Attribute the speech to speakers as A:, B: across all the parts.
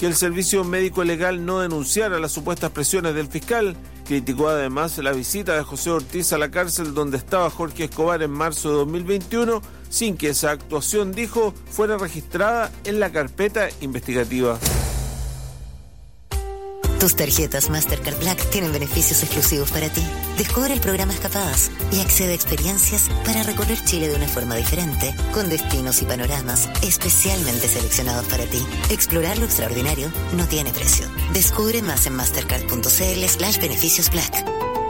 A: que el servicio médico legal no denunciara las supuestas presiones del fiscal. Criticó además la visita de José Ortiz a la cárcel donde estaba Jorge Escobar en marzo de 2021, sin que esa actuación, dijo, fuera registrada en la carpeta investigativa.
B: Tus tarjetas Mastercard Black tienen beneficios exclusivos para ti. Descubre el programa Escapadas y accede a experiencias para recorrer Chile de una forma diferente, con destinos y panoramas especialmente seleccionados para ti. Explorar lo extraordinario no tiene precio. Descubre más en mastercard.cl/beneficios Black.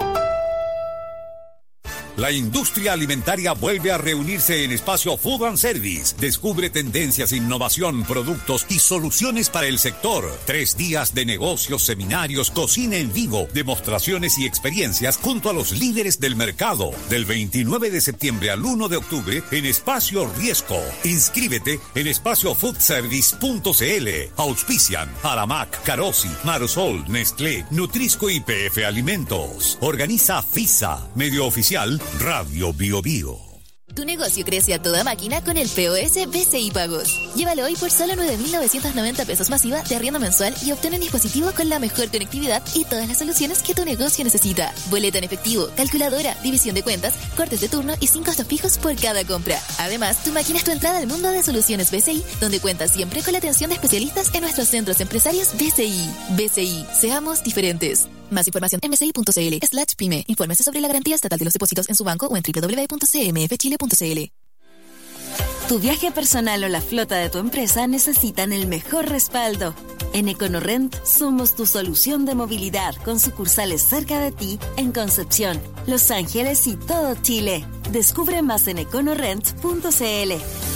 C: La industria alimentaria vuelve a reunirse en Espacio Food and Service. Descubre tendencias, innovación, productos y soluciones para el sector. 3 días de negocios, seminarios, cocina en vivo, demostraciones y experiencias junto a los líderes del mercado. Del 29 de septiembre al 1 de octubre en Espacio Riesco. Inscríbete en espaciofoodservice.cl. Auspician Aramac, Carosi, Marosol, Nestlé, Nutrisco y PF Alimentos. Organiza FISA, medio oficial Radio Bio Bio.
D: Tu negocio crece a toda máquina con el POS BCI Pagos. Llévalo hoy por solo 9.990 pesos masiva de arriendo mensual y obtén un dispositivo con la mejor conectividad y todas las soluciones que tu negocio necesita. Boleta en efectivo, calculadora, división de cuentas, cortes de turno y sin costos fijos por cada compra. Además, tu máquina es tu entrada al mundo de soluciones BCI, donde cuentas siempre con la atención de especialistas en nuestros centros empresarios BCI. BCI, seamos diferentes. Más información en bci.cl/pyme. Infórmese sobre la garantía estatal de los depósitos en su banco o en www.cmfchile.cl.
E: Tu viaje personal o la flota de tu empresa necesitan el mejor respaldo. En EconoRent somos tu solución de movilidad con sucursales cerca de ti en Concepción, Los Ángeles y todo Chile. Descubre más en econorent.cl.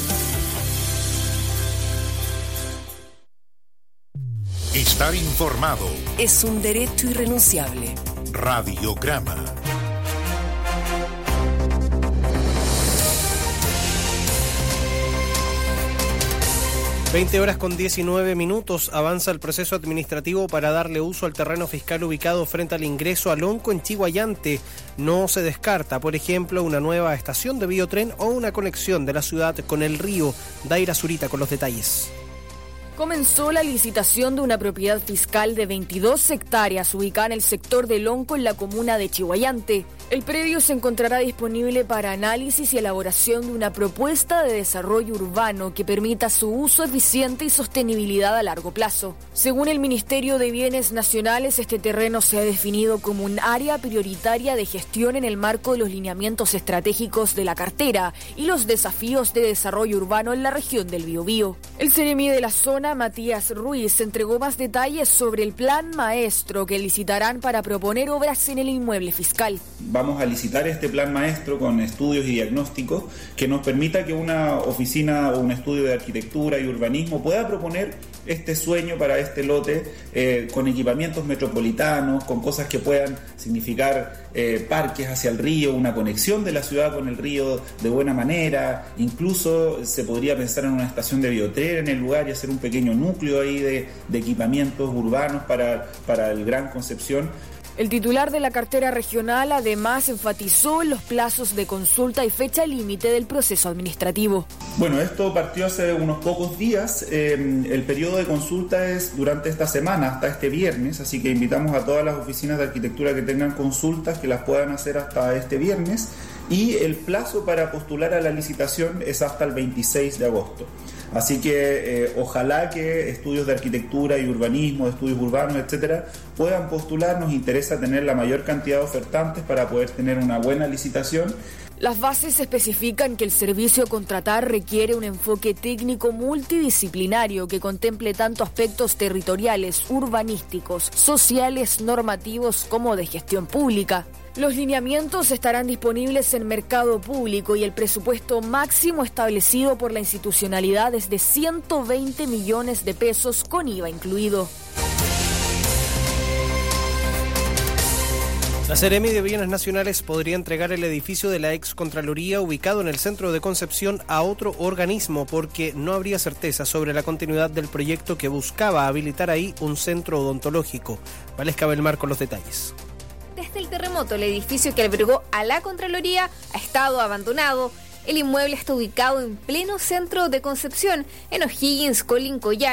F: Estar informado
G: es un derecho irrenunciable.
F: Radiograma.
H: (20:19). Avanza el proceso administrativo para darle uso al terreno fiscal ubicado frente al ingreso a Lonco en Chiguayante. No se descarta, por ejemplo, una nueva estación de biotren o una conexión de la ciudad con el río. Daira Zurita con los detalles.
I: Comenzó la licitación de una propiedad fiscal de 22 hectáreas ubicada en el sector de Lonco en la comuna de Chiguayante. El predio se encontrará disponible para análisis y elaboración de una propuesta de desarrollo urbano que permita su uso eficiente y sostenibilidad a largo plazo. Según el Ministerio de Bienes Nacionales, este terreno se ha definido como un área prioritaria de gestión en el marco de los lineamientos estratégicos de la cartera y los desafíos de desarrollo urbano en la región del Biobío. El seremi de la zona, Matías Ruiz, entregó más detalles sobre el plan maestro que licitarán para proponer obras en el inmueble fiscal.
J: Vamos a licitar este plan maestro con estudios y diagnósticos que nos permita que una oficina o un estudio de arquitectura y urbanismo pueda proponer este sueño para este lote con equipamientos metropolitanos, con cosas que puedan significar parques hacia el río, una conexión de la ciudad con el río de buena manera. Incluso se podría pensar en una estación de biotren en el lugar y hacer un pequeño núcleo ahí de equipamientos urbanos para el Gran Concepción.
I: El titular de la cartera regional además enfatizó los plazos de consulta y fecha límite del proceso administrativo.
J: Bueno, esto partió hace unos pocos días. El periodo de consulta es durante esta semana, hasta este viernes, así que invitamos a todas las oficinas de arquitectura que tengan consultas que las puedan hacer hasta este viernes. Y el plazo para postular a la licitación es hasta el 26 de agosto. Así que ojalá que estudios de arquitectura y urbanismo, estudios urbanos, etcétera, puedan postular. Nos interesa tener la mayor cantidad de ofertantes para poder tener una buena licitación.
I: Las bases especifican que el servicio a contratar requiere un enfoque técnico multidisciplinario que contemple tanto aspectos territoriales, urbanísticos, sociales, normativos como de gestión pública. Los lineamientos estarán disponibles en mercado público y el presupuesto máximo establecido por la institucionalidad es de 120 millones de pesos con IVA incluido.
H: La Seremi de Bienes Nacionales podría entregar el edificio de la Excontraloría ubicado en el centro de Concepción a otro organismo porque no habría certeza sobre la continuidad del proyecto que buscaba habilitar ahí un centro odontológico. Valesca Belmar con los detalles.
K: Desde el terremoto, el edificio que albergó a la Contraloría ha estado abandonado. El inmueble está ubicado en pleno centro de Concepción, en O'Higgins, Colincoyán,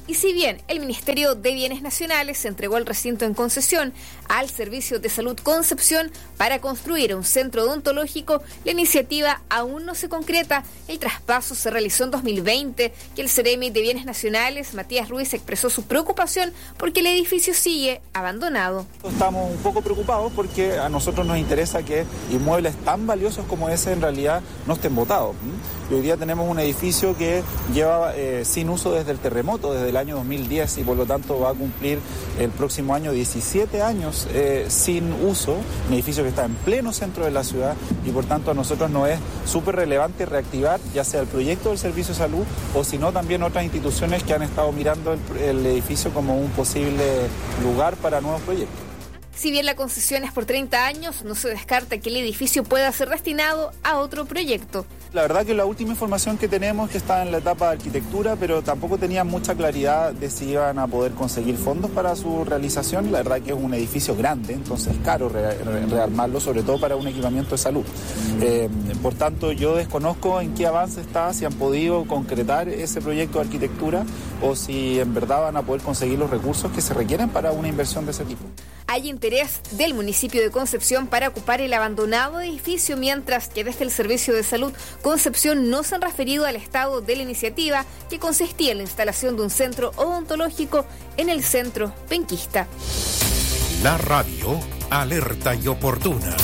K: Y si bien el Ministerio de Bienes Nacionales entregó el recinto en concesión al Servicio de Salud Concepción para construir un centro odontológico, la iniciativa aún no se concreta. El traspaso se realizó en 2020 y el Ceremi de Bienes Nacionales, Matías Ruiz, expresó su preocupación porque el edificio sigue abandonado.
L: Estamos un poco preocupados porque a nosotros nos interesa que inmuebles tan valiosos como ese en realidad no estén botados. Y hoy día tenemos un edificio que lleva sin uso desde el terremoto, desde el año 2010, y por lo tanto va a cumplir el próximo año 17 años sin uso, un edificio que está en pleno centro de la ciudad, y por tanto a nosotros nos es súper relevante reactivar ya sea el proyecto del Servicio de Salud o si no también otras instituciones que han estado mirando el edificio como un posible lugar para nuevos proyectos.
K: Si bien la concesión es por 30 años, no se descarta que el edificio pueda ser destinado a otro proyecto.
L: La verdad que la última información que tenemos que está en la etapa de arquitectura, pero tampoco tenían mucha claridad de si iban a poder conseguir fondos para su realización. La verdad que es un edificio grande, entonces es caro rearmarlo, sobre todo para un equipamiento de salud. Por tanto, yo desconozco en qué avance está, si han podido concretar ese proyecto de arquitectura o si en verdad van a poder conseguir los recursos que se requieren para una inversión de ese tipo.
K: Hay interés del municipio de Concepción para ocupar el abandonado edificio, mientras que desde el Servicio de Salud Concepción no se han referido al estado de la iniciativa, que consistía en la instalación de un centro odontológico en el centro penquista.
F: La radio, alerta y oportuna.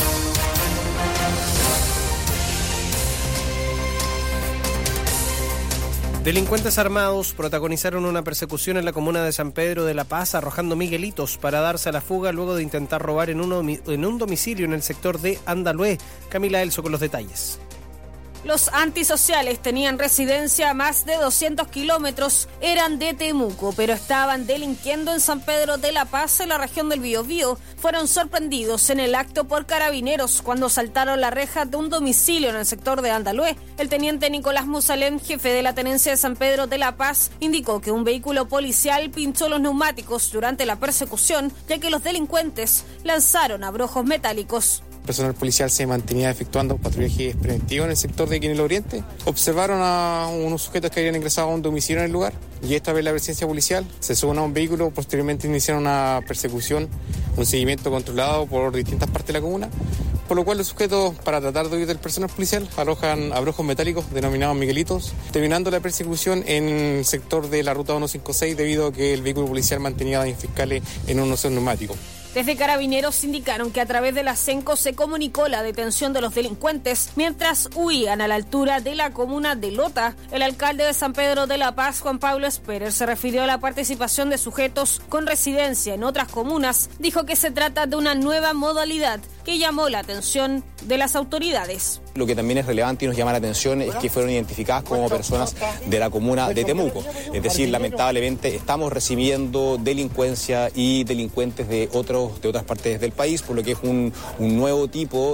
H: Delincuentes armados protagonizaron una persecución en la comuna de San Pedro de la Paz, arrojando miguelitos para darse a la fuga luego de intentar robar en un domicilio en el sector de Andalhué. Camila Elso con los detalles.
M: Los antisociales tenían residencia a más de 200 kilómetros, eran de Temuco, pero estaban delinquiendo en San Pedro de la Paz, en la región del Biobío. Fueron sorprendidos en el acto por carabineros cuando saltaron la reja de un domicilio en el sector de Andalhué. El teniente Nicolás Musalem, jefe de la tenencia de San Pedro de la Paz, indicó que un vehículo policial pinchó los neumáticos durante la persecución, ya que los delincuentes lanzaron abrojos metálicos.
N: El personal policial se mantenía efectuando patrullaje preventivo en el sector de Quinel Oriente. Observaron a unos sujetos que habían ingresado a un domicilio en el lugar y esta vez la presencia policial se suben a un vehículo. Posteriormente iniciaron una persecución, un seguimiento controlado por distintas partes de la comuna, por lo cual los sujetos, para tratar de huir del personal policial, arrojan abrojos metálicos denominados miguelitos, terminando la persecución en el sector de la ruta 156 debido a que el vehículo policial mantenía daños fiscales en unos neumáticos.
M: Desde Carabineros indicaron que a través de la CENCO se comunicó la detención de los delincuentes mientras huían a la altura de la comuna de Lota. El alcalde de San Pedro de la Paz, Juan Pablo Esperer, se refirió a la participación de sujetos con residencia en otras comunas. Dijo que se trata de una nueva modalidad que llamó la atención de las autoridades.
O: Lo que también es relevante y nos llama la atención es que fueron identificadas como personas de la comuna de Temuco. Es decir, lamentablemente estamos recibiendo delincuencia y delincuentes de otras partes del país, por lo que es un nuevo tipo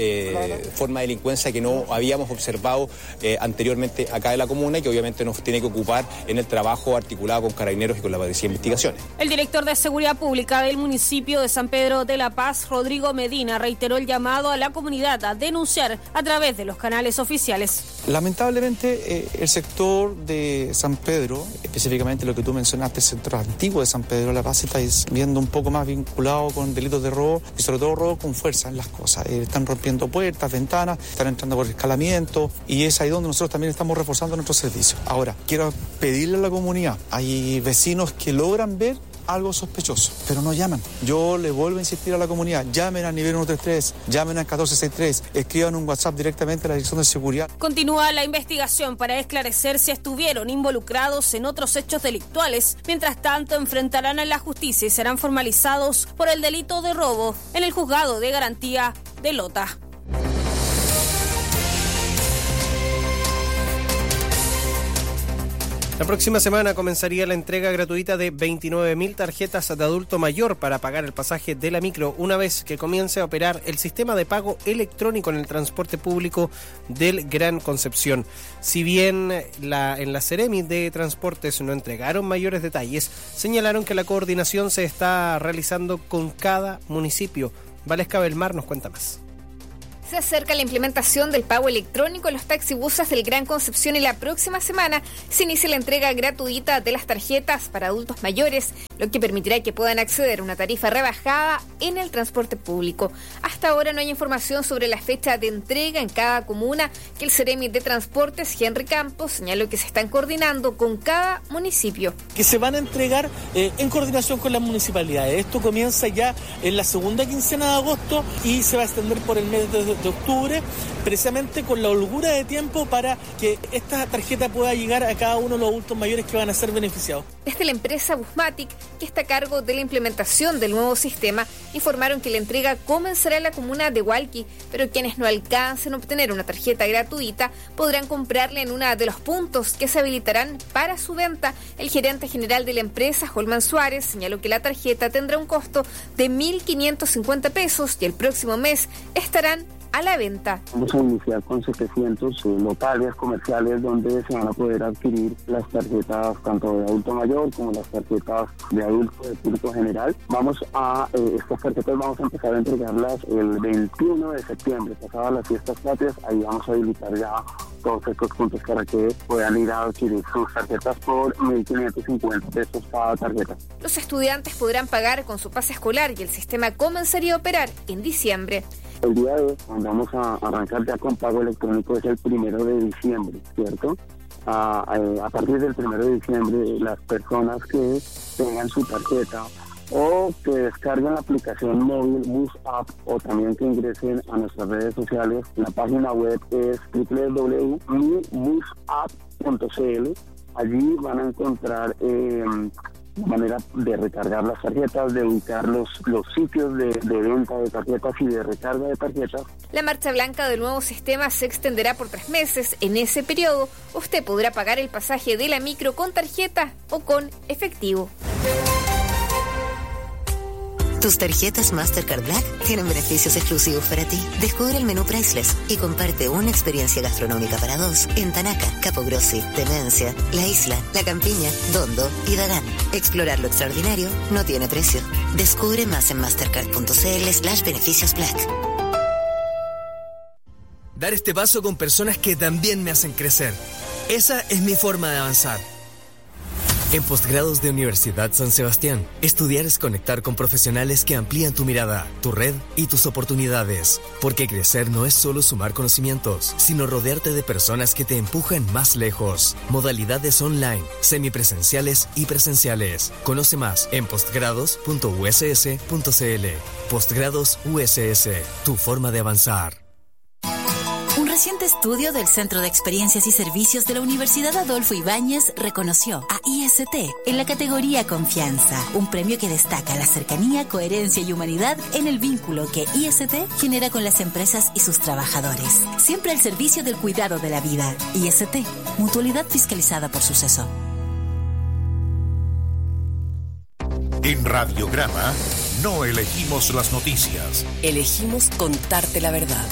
O: de forma de delincuencia que no habíamos observado anteriormente acá en la comuna y que obviamente nos tiene que ocupar en el trabajo articulado con Carabineros y con la Policía de Investigaciones.
M: El director de Seguridad Pública del municipio de San Pedro de la Paz, Rodrigo Medina, reiteró el llamado a la comunidad a denunciar a través de los canales oficiales.
N: Lamentablemente el sector de San Pedro, específicamente lo que tú mencionaste, el sector antiguo de San Pedro de la Paz, está viendo un poco más vinculado con delitos de robo y sobre todo robo con fuerza en las cosas. Están rompiendo puertas, ventanas, están entrando por escalamiento y es ahí donde nosotros también estamos reforzando nuestros servicios. Ahora, quiero pedirle a la comunidad, hay vecinos que logran ver algo sospechoso, pero no llaman. Yo le vuelvo a insistir a la comunidad, llamen al nivel 133, llamen al 1463, escriban un WhatsApp directamente a la Dirección de Seguridad.
M: Continúa la investigación para esclarecer si estuvieron involucrados en otros hechos delictuales. Mientras tanto, enfrentarán a la justicia y serán formalizados por el delito de robo en el juzgado de garantía de Lota.
H: La próxima semana comenzaría la entrega gratuita de 29.000 tarjetas de adulto mayor para pagar el pasaje de la micro, una vez que comience a operar el sistema de pago electrónico en el transporte público del Gran Concepción. Si bien en la Ceremi de Transportes no entregaron mayores detalles, señalaron que la coordinación se está realizando con cada municipio. Valesca Belmar nos cuenta más.
K: Se acerca la implementación del pago electrónico en los taxibuses del Gran Concepción y la próxima semana se inicia la entrega gratuita de las tarjetas para adultos mayores, lo que permitirá que puedan acceder a una tarifa rebajada en el transporte público. Hasta ahora no hay información sobre la fecha de entrega en cada comuna, que el Seremi de Transportes, Henry Campos, señaló que se están coordinando con cada municipio.
P: Que se van a entregar en coordinación con las municipalidades. Esto comienza ya en la segunda quincena de agosto y se va a extender por el mes de octubre, precisamente con la holgura de tiempo para que esta tarjeta pueda llegar a cada uno de los adultos mayores que van a ser beneficiados.
K: Desde la empresa Busmatic, que está a cargo de la implementación del nuevo sistema, informaron que la entrega comenzará en la comuna de Hualqui, pero quienes no alcancen a obtener una tarjeta gratuita podrán comprarla en uno de los puntos que se habilitarán para su venta. El gerente general de la empresa, Holman Suárez, señaló que la tarjeta tendrá un costo de 1.550 pesos y el próximo mes estarán a la venta.
Q: Vamos a iniciar con 700 locales comerciales donde se van a poder adquirir las tarjetas tanto de adulto mayor como las tarjetas de adulto de público general. Estas tarjetas vamos a empezar a entregarlas el 21 de septiembre, pasadas las fiestas patrias. Ahí vamos a habilitar ya todos estos puntos para que puedan ir a adquirir sus tarjetas por 1.550 pesos cada tarjeta.
K: Los estudiantes podrán pagar con su pase escolar y el sistema comenzaría a operar en diciembre.
Q: El día de hoy vamos a arrancar ya con pago electrónico, es el 1 de diciembre, ¿cierto? A partir del 1 de diciembre, las personas que tengan su tarjeta o que descarguen la aplicación móvil Bus App o también que ingresen a nuestras redes sociales, la página web es www.mibusapp.cl. Allí van a encontrar manera de recargar las tarjetas, de ubicar los sitios de venta de tarjetas y de recarga de tarjetas.
K: La marcha blanca del nuevo sistema se extenderá por 3 meses. En ese periodo, usted podrá pagar el pasaje de la micro con tarjeta o con efectivo.
B: Tus tarjetas Mastercard Black tienen beneficios exclusivos para ti. Descubre el menú Priceless y comparte una experiencia gastronómica para dos en Tanaca, Capo Grossi, Demencia, La Isla, La Campiña, Dondo y Dagán. Explorar lo extraordinario no tiene precio. Descubre más en mastercard.cl/beneficios Black.
R: Dar este paso con personas que también me hacen crecer. Esa es mi forma de avanzar. En Postgrados de Universidad San Sebastián, estudiar es conectar con profesionales que amplían tu mirada, tu red y tus oportunidades. Porque crecer no es solo sumar conocimientos, sino rodearte de personas que te empujan más lejos. Modalidades online, semipresenciales y presenciales. Conoce más en postgrados.uss.cl. Postgrados USS, tu forma de avanzar.
E: Un reciente estudio del Centro de Experiencias y Servicios de la Universidad Adolfo Ibáñez reconoció a IST en la categoría Confianza, un premio que destaca la cercanía, coherencia y humanidad en el vínculo que IST genera con las empresas y sus trabajadores. Siempre al servicio del cuidado de la vida. IST, mutualidad fiscalizada por Suceso.
F: En Radiograma no elegimos las noticias.
G: Elegimos contarte la verdad.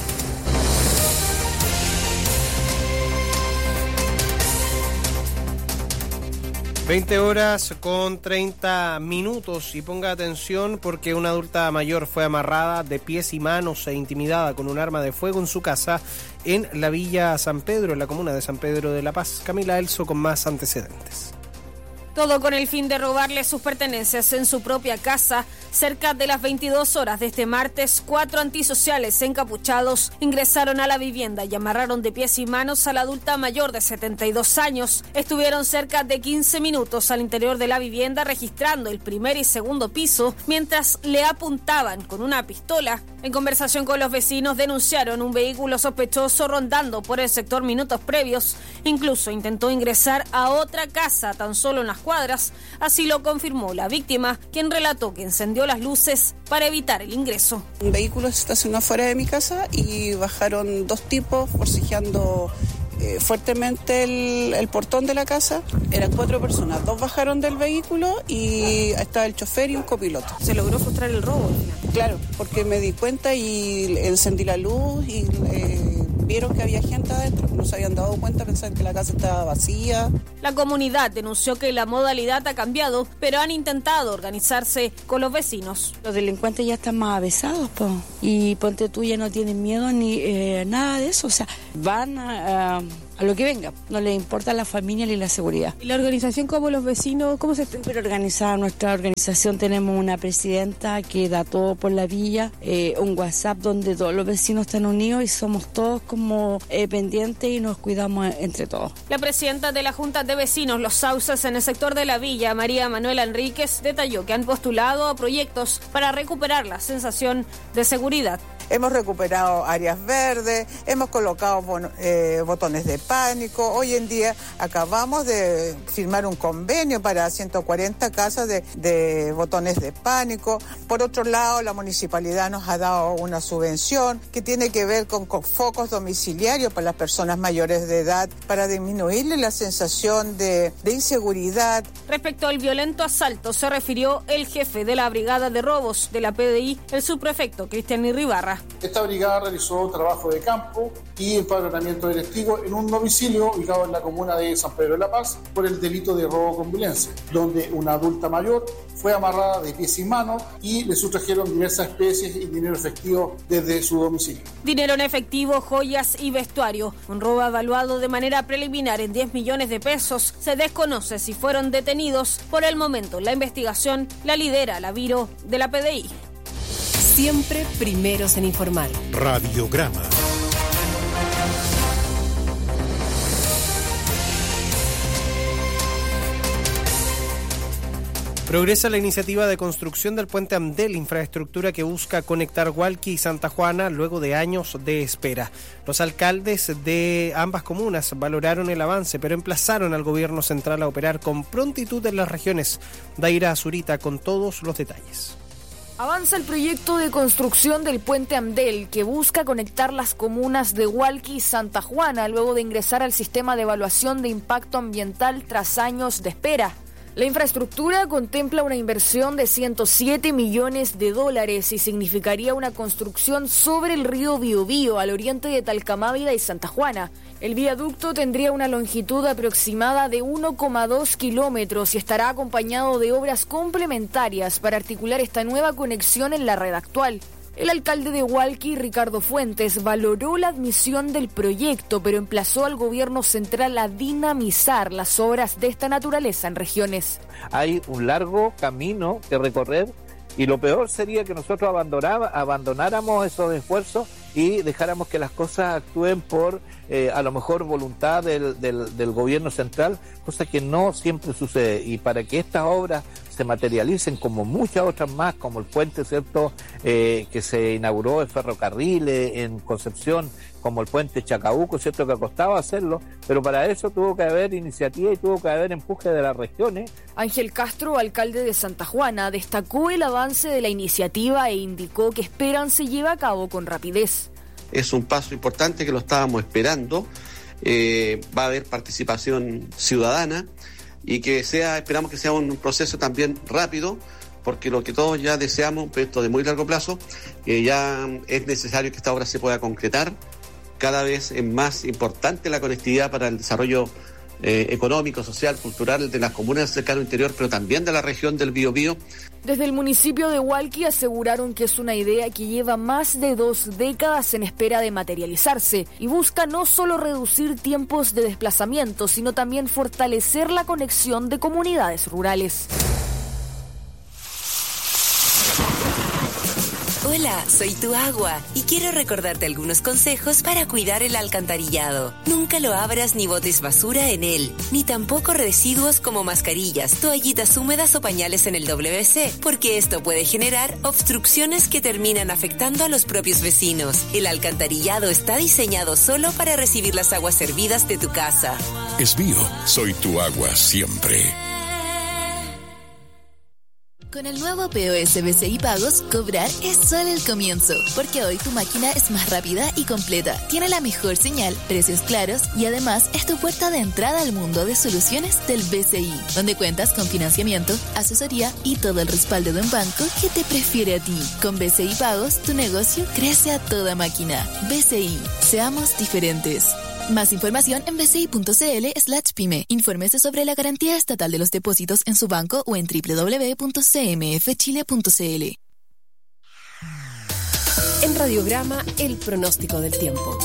H: 20:30 y ponga atención porque una adulta mayor fue amarrada de pies y manos e intimidada con un arma de fuego en su casa en la Villa San Pedro, en la comuna de San Pedro de la Paz. Camila Elso con más antecedentes.
M: Todo con el fin de robarle sus pertenencias en su propia casa. Cerca de las 22 horas de este martes, 4 antisociales encapuchados ingresaron a la vivienda y amarraron de pies y manos a la adulta mayor de 72 años. Estuvieron cerca de 15 minutos al interior de la vivienda registrando el primer y segundo piso mientras le apuntaban con una pistola. En conversación con los vecinos denunciaron un vehículo sospechoso rondando por el sector minutos previos. Incluso intentó ingresar a otra casa tan solo unas cuadras. Así lo confirmó la víctima, quien relató que encendió las luces para evitar el ingreso.
S: Un vehículo se estacionó fuera de mi casa y bajaron 2 tipos forcejeando fuertemente el portón de la casa. Eran 4 personas, 2 bajaron del vehículo y estaba el chofer y un copiloto.
M: ¿Se logró frustrar el robo?
S: Claro, porque me di cuenta y encendí la luz y vieron que había gente adentro, no se habían dado cuenta, pensaban que la casa estaba vacía.
M: La comunidad denunció que la modalidad ha cambiado, pero han intentado organizarse con los vecinos.
T: Los delincuentes ya están más avesados, y ponte tú, ya no tienen miedo ni nada de eso, o sea, van a lo que venga, no les importa la familia ni la seguridad.
M: ¿Y la organización como los vecinos, cómo se está?
T: Pero organizada nuestra organización, tenemos una presidenta que da todo por la villa, un WhatsApp donde todos los vecinos están unidos y somos todos como pendientes y nos cuidamos entre todos.
M: La presidenta de la Junta de Vecinos Los Sauces en el sector de la villa, María Manuela Enríquez, detalló que han postulado a proyectos para recuperar la sensación de seguridad.
U: Hemos recuperado áreas verdes, hemos colocado botones de pánico. Hoy en día acabamos de firmar un convenio para 140 casas de botones de pánico. Por otro lado, la municipalidad nos ha dado una subvención que tiene que ver con focos domiciliarios para las personas mayores de edad para disminuirle la sensación de inseguridad.
M: Respecto al violento asalto, se refirió el jefe de la Brigada de Robos de la PDI, el subprefecto Cristian Irribarra.
V: Esta brigada realizó trabajo de campo y empadronamiento delictivo en un domicilio ubicado en la comuna de San Pedro de la Paz por el delito de robo con violencia, donde una adulta mayor fue amarrada de pies y manos y le sustrajeron diversas especies y dinero efectivo desde su domicilio.
M: Dinero en efectivo, joyas y vestuario. Un robo evaluado de manera preliminar en 10 millones de pesos. Se desconoce si fueron detenidos. Por el momento, la investigación la lidera la Viro de la PDI.
G: Siempre primeros en informar.
F: Radiograma.
H: Progresa la iniciativa de construcción del puente Amdel, infraestructura que busca conectar Hualqui y Santa Juana luego de años de espera. Los alcaldes de ambas comunas valoraron el avance, pero emplazaron al gobierno central a operar con prontitud en las regiones. Daira Zurita con todos los detalles.
I: Avanza el proyecto de construcción del puente Amdel, que busca conectar las comunas de Hualqui y Santa Juana luego de ingresar al sistema de evaluación de impacto ambiental tras años de espera. La infraestructura contempla una inversión de $107 millones y significaría una construcción sobre el río Biobío al oriente de Talcamávida y Santa Juana. El viaducto tendría una longitud aproximada de 1,2 kilómetros y estará acompañado de obras complementarias para articular esta nueva conexión en la red actual. El alcalde de Hualqui, Ricardo Fuentes, valoró la admisión del proyecto, pero emplazó al gobierno central a dinamizar las obras de esta naturaleza en regiones.
W: Hay un largo camino que recorrer y lo peor sería que nosotros abandonáramos esos esfuerzos y dejáramos que las cosas actúen por a lo mejor voluntad del gobierno central, cosa que no siempre sucede. Y para que estas obras se materialicen, como muchas otras más, como el puente, ¿cierto?, que se inauguró en ferrocarril en Concepción, como el puente Chacabuco, ¿cierto?, que costaba hacerlo, pero para eso tuvo que haber iniciativa y tuvo que haber empuje de las regiones.
I: Ángel Castro, alcalde de Santa Juana, destacó el avance de la iniciativa e indicó que esperan se lleve a cabo con rapidez.
X: Es un paso importante que lo estábamos esperando, va a haber participación ciudadana y que esperamos que sea un proceso también rápido, porque lo que todos ya deseamos, un proyecto de muy largo plazo, ya es necesario que esta obra se pueda concretar. Cada vez es más importante la conectividad para el desarrollo económico, social, cultural de las comunas del cercano interior, pero también de la región del Biobío.
I: Desde el municipio de Hualqui aseguraron que es una idea que lleva más de 2 décadas en espera de materializarse y busca no solo reducir tiempos de desplazamiento, sino también fortalecer la conexión de comunidades rurales.
G: Hola, soy tu agua y quiero recordarte algunos consejos para cuidar el alcantarillado. Nunca lo abras ni botes basura en él, ni tampoco residuos como mascarillas, toallitas húmedas o pañales en el WC, porque esto puede generar obstrucciones que terminan afectando a los propios vecinos. El alcantarillado está diseñado solo para recibir las aguas servidas de tu casa.
F: Es mío, soy tu agua siempre.
A: Con el nuevo POS BCI Pagos, cobrar es solo el comienzo, porque hoy tu máquina es más rápida y completa, tiene la mejor señal, precios claros y además es tu puerta de entrada al mundo de soluciones del BCI, donde cuentas con financiamiento, asesoría y todo el respaldo de un banco que te prefiere a ti. Con BCI Pagos, tu negocio crece a toda máquina. BCI, seamos diferentes. Más información en bci.cl/pyme. Infórmese sobre la garantía estatal de los depósitos en su banco o en www.cmfchile.cl.
C: En Radiograma, el pronóstico del tiempo.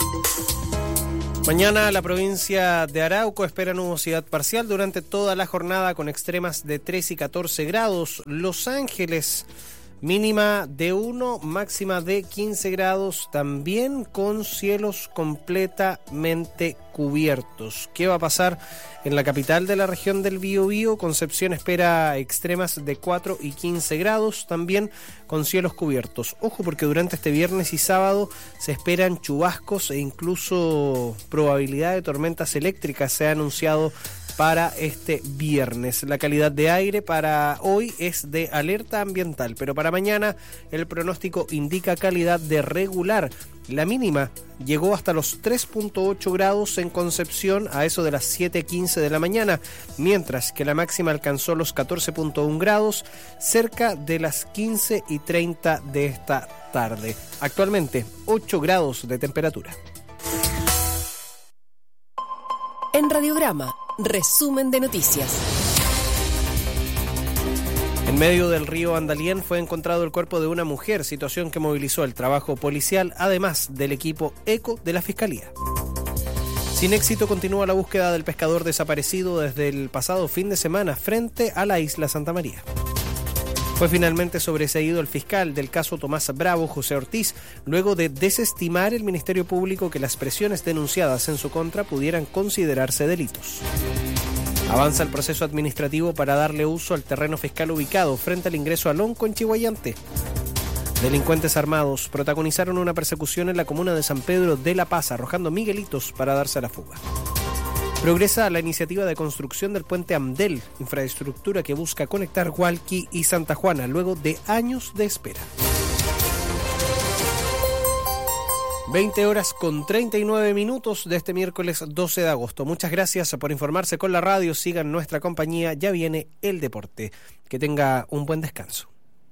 H: Mañana la provincia de Arauco espera nubosidad parcial durante toda la jornada con extremas de 3 y 14 grados. Los Ángeles, mínima de 1, máxima de 15 grados, también con cielos completamente cubiertos. ¿Qué va a pasar en la capital de la región del Biobío? Concepción espera extremas de 4 y 15 grados, también con cielos cubiertos. Ojo, porque durante este viernes y sábado se esperan chubascos e incluso probabilidad de tormentas eléctricas. Se ha anunciado para este viernes. La calidad de aire para hoy es de alerta ambiental, pero para mañana el pronóstico indica calidad de regular. La mínima llegó hasta los 3.8 grados en Concepción a eso de las 7:15 de la mañana, mientras que la máxima alcanzó los 14.1 grados cerca de las 15:30 de esta tarde. Actualmente 8 grados de temperatura.
C: En Radiograma, resumen de noticias.
H: En medio del río Andalién fue encontrado el cuerpo de una mujer, situación que movilizó el trabajo policial, además del equipo ECO de la Fiscalía. Sin éxito continúa la búsqueda del pescador desaparecido desde el pasado fin de semana frente a la isla Santa María. Fue finalmente sobreseído el fiscal del caso Tomás Bravo, José Ortiz, luego de desestimar el Ministerio Público que las presiones denunciadas en su contra pudieran considerarse delitos. Avanza el proceso administrativo para darle uso al terreno fiscal ubicado frente al ingreso a Lonco en Chihuayante. Delincuentes armados protagonizaron una persecución en la comuna de San Pedro de la Paz, arrojando miguelitos para darse a la fuga. Progresa la iniciativa de construcción del puente Amdel, infraestructura que busca conectar Hualqui y Santa Juana luego de años de espera. 20 horas con 39 minutos de este miércoles 12 de agosto. Muchas gracias por informarse con la radio. Sigan nuestra compañía. Ya viene el deporte. Que tenga un buen descanso.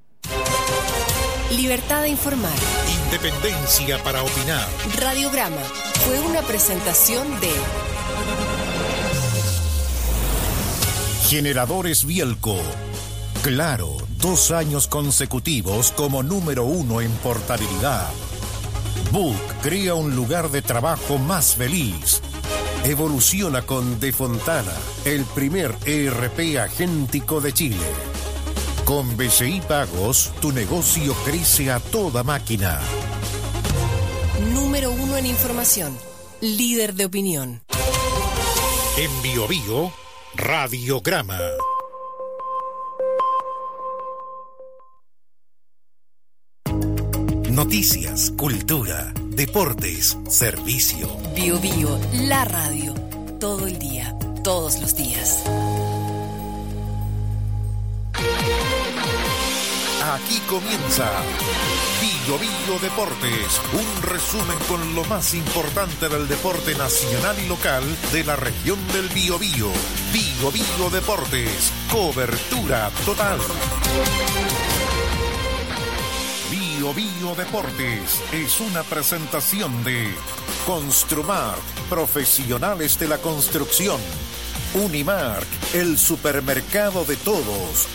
C: Libertad de informar.
F: Independencia para opinar.
C: Radiograma fue una presentación de
F: Generadores Bielco. Claro, 2 años consecutivos como número 1 en portabilidad. Book crea un lugar de trabajo más feliz. Evoluciona con De Fontana, el primer ERP agéntico de Chile. Con BCI Pagos, tu negocio crece a toda máquina.
C: Número 1 en información. Líder de opinión.
F: En Biobío, Radiograma. Noticias, cultura, deportes, servicio.
C: Biobío, la radio. Todo el día, todos los días.
F: Aquí comienza Biobío Deportes, un resumen con lo más importante del deporte nacional y local de la región del Biobío. Biobío Deportes, cobertura total. Biobío Deportes es una presentación de Construmark, profesionales de la construcción. Unimark, el supermercado de todos.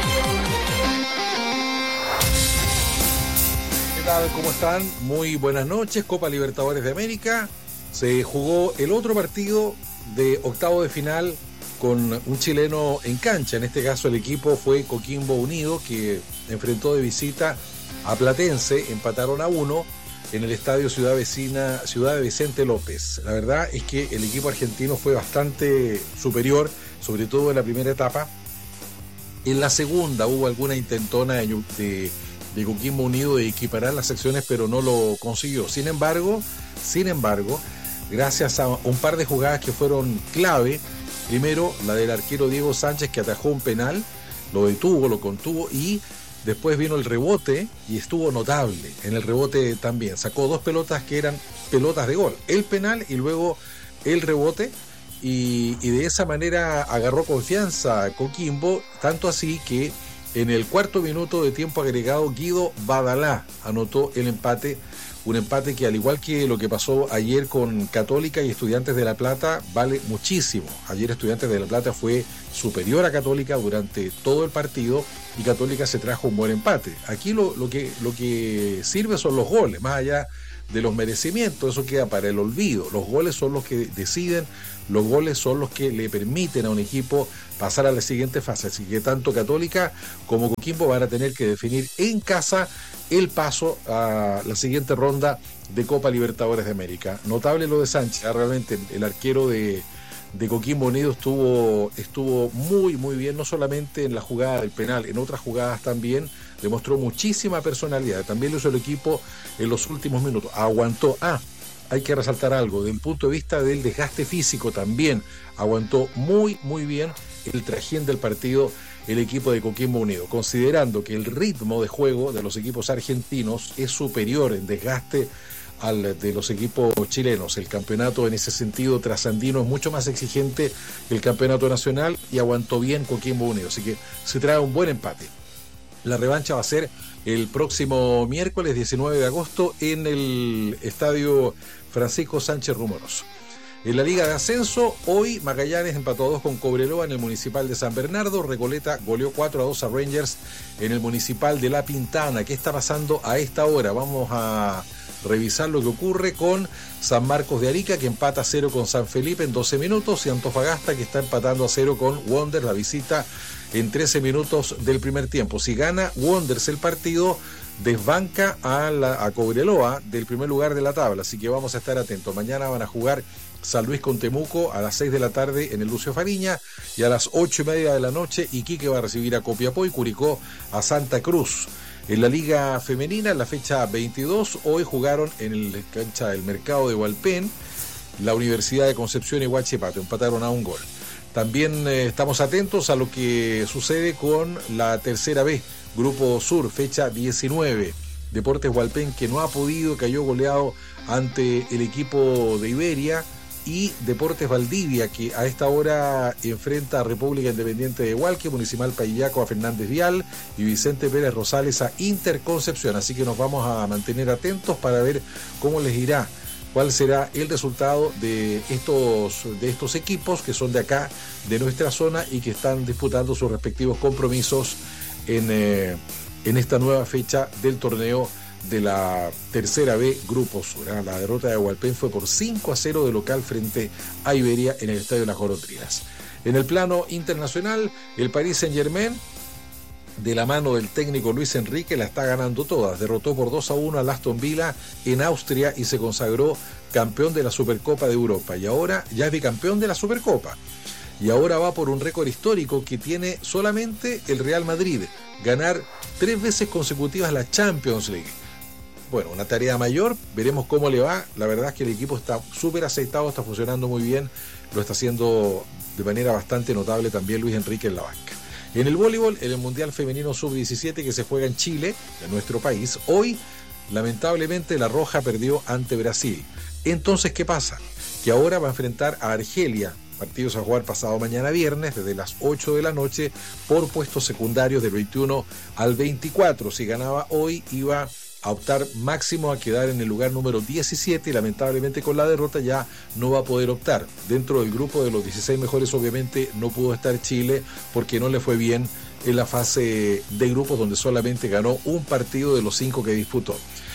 D: ¿Qué tal? ¿Cómo están? Muy buenas noches. Copa Libertadores de América. Se jugó el otro partido de octavo de final con un chileno en cancha. En este caso el equipo fue Coquimbo Unido, que enfrentó de visita a Platense. Empataron a 1 en el estadio Ciudad de Vicente López. La verdad es que el equipo argentino fue bastante superior, sobre todo en la primera etapa. En la segunda hubo alguna intentona de Coquimbo Unido de equiparar las secciones, pero no lo consiguió. Sin embargo, gracias a un par de jugadas que fueron clave, primero la del arquero Diego Sánchez, que atajó un penal, lo detuvo, lo contuvo y después vino el rebote y estuvo notable en el rebote también. Sacó 2 pelotas que eran pelotas de gol, el penal y luego el rebote, y de esa manera agarró confianza Coquimbo, tanto así que en el 4º minuto de tiempo agregado Guido Badalá anotó el empate, un empate que, al igual que lo que pasó ayer con Católica y Estudiantes de La Plata, vale muchísimo. Ayer Estudiantes de La Plata fue superior a Católica durante todo el partido y Católica se trajo un buen empate. Aquí lo que sirve son los goles, más allá de los merecimientos, eso queda para el olvido. Los goles son los que deciden, los goles son los que le permiten a un equipo pasar a la siguiente fase. Así que tanto Católica como Coquimbo van a tener que definir en casa el paso a la siguiente ronda de Copa Libertadores de América. Notable lo de Sánchez, realmente el arquero de Coquimbo Unido estuvo muy muy bien, no solamente en la jugada del penal, en otras jugadas también demostró muchísima personalidad. También lo hizo el equipo en los últimos minutos, aguantó. Hay que resaltar algo, desde el punto de vista del desgaste físico también aguantó muy muy bien el trajín del partido el equipo de Coquimbo Unido, considerando que el ritmo de juego de los equipos argentinos es superior en desgaste al de los equipos chilenos. El campeonato en ese sentido trasandino es mucho más exigente que el campeonato nacional y aguantó bien Coquimbo Unido, así que se trae un buen empate. La revancha va a ser el próximo miércoles 19 de agosto en el estadio Francisco Sánchez Rumoroso. En la Liga de Ascenso, hoy Magallanes empató 2 con Cobreloa en el Municipal de San Bernardo. Recoleta goleó 4-2 a Rangers en el Municipal de La Pintana. ¿Qué está pasando a esta hora? Vamos a revisar lo que ocurre con San Marcos de Arica, que empata 0 con San Felipe en 12 minutos, y Antofagasta, que está empatando a 0 con Wanderers, la visita en 13 minutos del primer tiempo. Si gana Wanderers el partido, desbanca a Cobreloa del primer lugar de la tabla, así que vamos a estar atentos. Mañana van a jugar San Luis con Temuco a las 6 de la tarde en el Lucio Fariña, y a las 8:30 de la noche Iquique va a recibir a Copiapó y Curicó a Santa Cruz. En la Liga Femenina, en la fecha 22, hoy jugaron en el cancha del Mercado de Hualpén la Universidad de Concepción y Huachipato, empataron a 1 gol. También estamos atentos a lo que sucede con la tercera B, Grupo Sur, fecha 19. Deportes Hualpén, que no ha podido, cayó goleado ante el equipo de Iberia, y Deportes Valdivia, que a esta hora enfrenta a República Independiente de Hualque, Municipal Payillaco a Fernández Vial y Vicente Pérez Rosales a Interconcepción. Así que nos vamos a mantener atentos para ver cómo les irá, cuál será el resultado de estos equipos que son de acá, de nuestra zona, y que están disputando sus respectivos compromisos en esta nueva fecha del torneo de la tercera B Grupo Sur. La derrota de Hualpén fue por 5-0 de local frente a Iberia en el Estadio Las Golondrinas. En el plano internacional, el Paris Saint-Germain, de la mano del técnico Luis Enrique, la está ganando todas. Derrotó por 2-1 al Aston Villa en Austria y se consagró campeón de la Supercopa de Europa. Y ahora ya es bicampeón de la Supercopa. Y ahora va por un récord histórico que tiene solamente el Real Madrid: ganar 3 veces consecutivas la Champions League. Bueno, una tarea mayor, veremos cómo le va. La verdad es que el equipo está súper aceitado, está funcionando muy bien, lo está haciendo de manera bastante notable también Luis Enrique en la banca. En el voleibol, en el Mundial Femenino Sub-17 que se juega en Chile, en nuestro país, hoy lamentablemente la Roja perdió ante Brasil. Entonces, ¿qué pasa? Que ahora va a enfrentar a Argelia. Partidos a jugar pasado mañana viernes desde las 8 de la noche por puestos secundarios del 21 al 24. Si ganaba hoy iba a optar máximo a quedar en el lugar número 17 y lamentablemente con la derrota ya no va a poder optar. Dentro del grupo de los 16 mejores obviamente no pudo estar Chile porque no le fue bien en la fase de grupos, donde solamente ganó un partido de los 5 que disputó.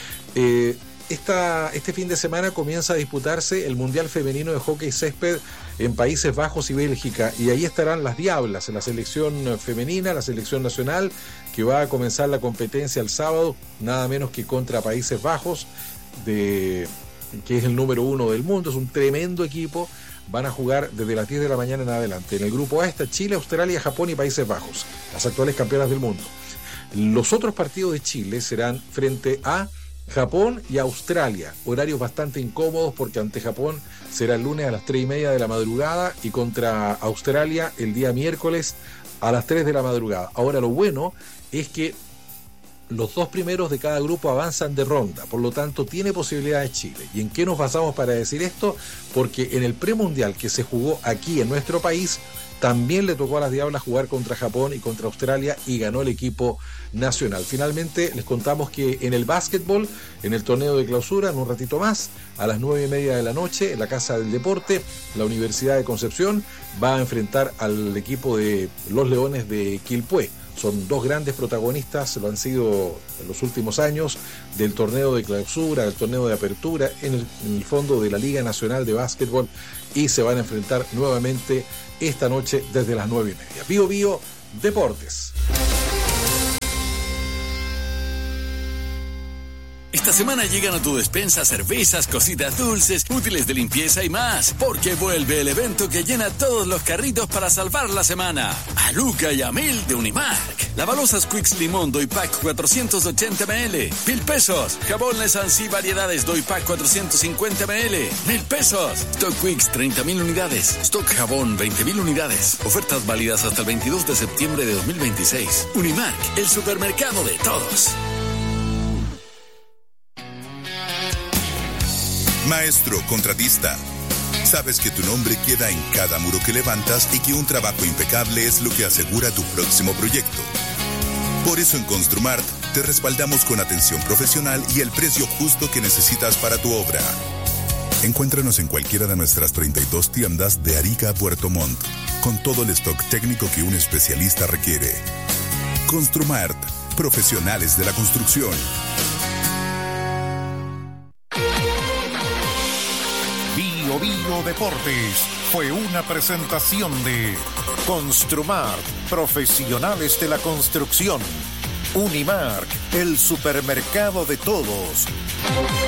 D: Este fin de semana comienza a disputarse el Mundial Femenino de Hockey Césped en Países Bajos y Bélgica, y ahí estarán las Diablas, en la selección femenina, la selección nacional, que va a comenzar la competencia el sábado, nada menos que contra Países Bajos, que es el número 1 del mundo. Es un tremendo equipo. Van a jugar desde las 10 de la mañana en adelante. En el grupo A está Chile, Australia, Japón y Países Bajos, las actuales campeonas del mundo. Los otros partidos de Chile serán frente a Japón y Australia, horarios bastante incómodos porque ante Japón será el lunes a las 3:30 de la madrugada y contra Australia el día miércoles a las 3 de la madrugada. Ahora, lo bueno es que los 2 primeros de cada grupo avanzan de ronda, por lo tanto tiene posibilidades Chile. ¿Y en qué nos basamos para decir esto? Porque en el premundial que se jugó aquí en nuestro país, también le tocó a las Diablas jugar contra Japón y contra Australia y ganó el equipo nacional. Finalmente les contamos que en el básquetbol, en el torneo de clausura, en un ratito más, a las 9:30 de la noche, en la Casa del Deporte, la Universidad de Concepción va a enfrentar al equipo de los Leones de Quilpué. Son 2 grandes protagonistas, lo han sido en los últimos años, del torneo de clausura, del torneo de apertura, en el fondo de la Liga Nacional de Básquetbol, y se van a enfrentar nuevamente esta noche desde las 9:30. Bío Bío Deportes.
J: Esta semana llegan a tu despensa cervezas, cositas dulces, útiles de limpieza y más, porque vuelve el evento que llena todos los carritos para salvar la semana. A Luca y a Mil de Unimark. Lavalosas Quicks Limón Doypack 480 ml, 1,000 pesos. Jabón Lesansi Variedades Doypack 450 ml, 1,000 pesos. Stock Quicks 30,000 unidades. Stock Jabón 20,000 unidades. Ofertas válidas hasta el 22 de septiembre de 2026. Unimark, el supermercado de todos.
L: Maestro contratista, sabes que tu nombre queda en cada muro que levantas y que un trabajo impecable es lo que asegura tu próximo proyecto. Por eso en Construmart te respaldamos con atención profesional y el precio justo que necesitas para tu obra. Encuéntranos en cualquiera de nuestras 32 tiendas de Arica a Puerto Montt, con todo el stock técnico que un especialista requiere. Construmart, profesionales de la construcción.
F: Bío Bío Deportes fue una presentación de Construmart, profesionales de la construcción. Unimark, el supermercado de todos.